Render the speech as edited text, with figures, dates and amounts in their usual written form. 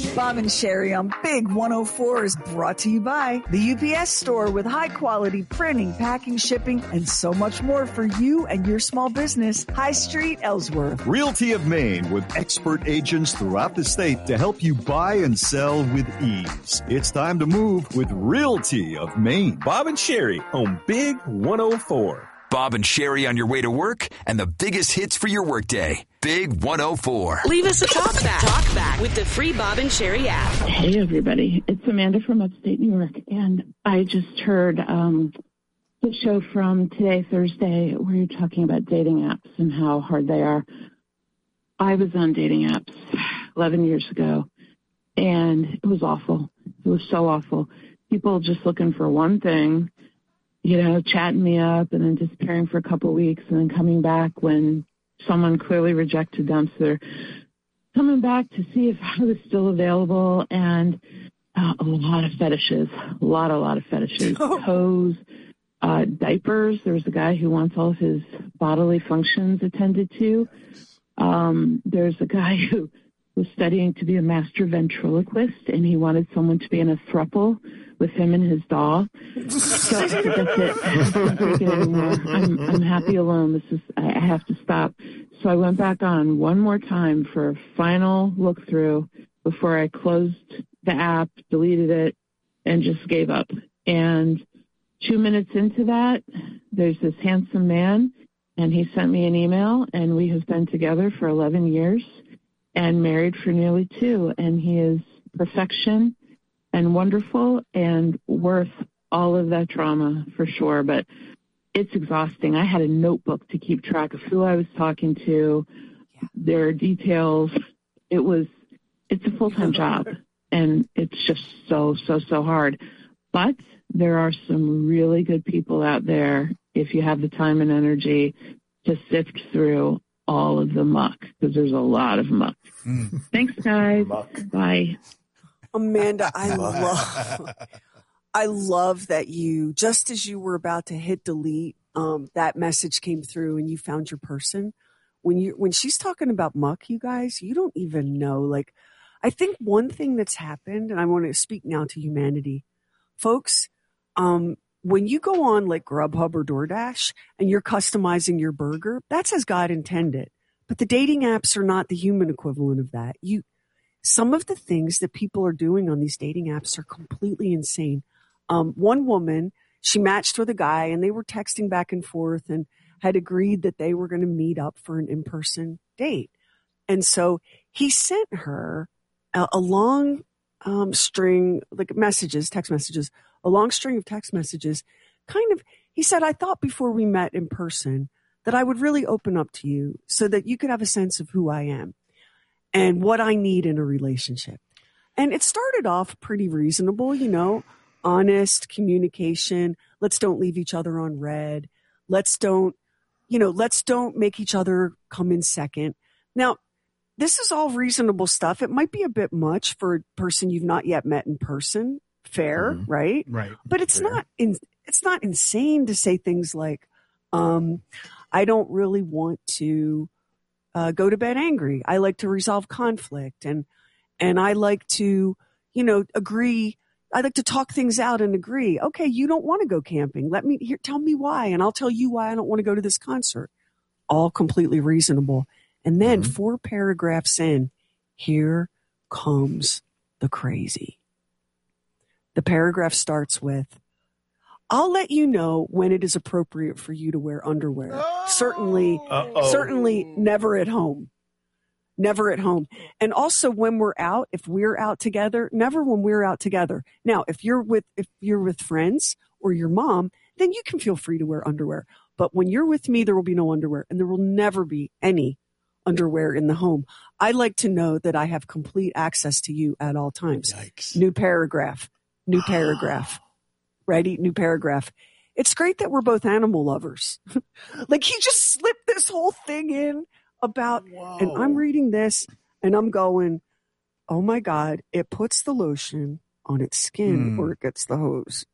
Bob and Sherry on Big 104 is brought to you by the UPS Store with high-quality printing, packing, shipping, and so much more for you and your small business. High Street, Ellsworth. Realty of Maine with expert agents throughout the state to help you buy and sell with ease. It's time to move with Realty of Maine. Bob and Sherry on Big 104. Bob and Sherry on your way to work and the biggest hits for your workday. Big 104. Leave us a talk back with the free Bob and Sherry app. Hey, everybody. It's Amanda from upstate New York. And I just heard the show from today, Thursday, where you're talking about dating apps and how hard they are. I was on dating apps 11 years ago, and it was awful. It was so awful. People just looking for one thing, chatting me up and then disappearing for a couple of weeks and then coming back when someone clearly rejected them. So they're coming back to see if I was still available, and a lot of fetishes, a lot of fetishes, toes, diapers. There was a guy who wants all of his bodily functions attended to. There's a guy who was studying to be a master ventriloquist, and he wanted someone to be in a throuple with him and his dog. So that's it. I can't take it anymore. I'm happy alone. I have to stop. So I went back on one more time for a final look through before I closed the app, deleted it, and just gave up. And 2 minutes into that, there's this handsome man, and he sent me an email, and we have been together for 11 years and married for nearly 2. And he is perfection and wonderful and worth all of that drama for sure. But it's exhausting. I had a notebook to keep track of who I was talking to, their details. It's a full-time job, and it's just so hard. But there are some really good people out there if you have the time and energy to sift through all of the muck, because there's a lot of muck. Thanks, guys. Bye. Amanda, I love that you, just as you were about to hit delete, that message came through and you found your person. When she's talking about muck, you guys, you don't even know. Like, I think one thing that's happened, and I want to speak now to humanity, folks, when you go on like Grubhub or DoorDash and you're customizing your burger, that's as God intended. But the dating apps are not the human equivalent of that. Some of the things that people are doing on these dating apps are completely insane. One woman, she matched with a guy and they were texting back and forth and had agreed that they were going to meet up for an in-person date. And so he sent her a long string, like text messages, a long string of text messages. He said, I thought before we met in person that I would really open up to you so that you could have a sense of who I am and what I need in a relationship. And it started off pretty reasonable, honest communication. Let's don't leave each other on red. Let's don't make each other come in second. Now, this is all reasonable stuff. It might be a bit much for a person you've not yet met in person. Fair, right? Right. But it's not insane to say things like, I don't really want to go to bed angry. I like to resolve conflict and I like to, agree. I like to talk things out and agree. Okay, you don't want to go camping. Tell me why, and I'll tell you why I don't want to go to this concert. All completely reasonable. And then 4 paragraphs in, here comes the crazy. The paragraph starts with, I'll let you know when it is appropriate for you to wear underwear. Certainly never at home. Never at home. And also when we're out, if we're out together, never when we're out together. Now, if you're with friends or your mom, then you can feel free to wear underwear. But when you're with me, there will be no underwear, and there will never be any underwear in the home. I like to know that I have complete access to you at all times. Yikes. New paragraph. Ready? New paragraph. It's great that we're both animal lovers. Like, he just slipped this whole thing in about, and I'm reading this and I'm going, oh my God, it puts the lotion on its skin or it gets the hose.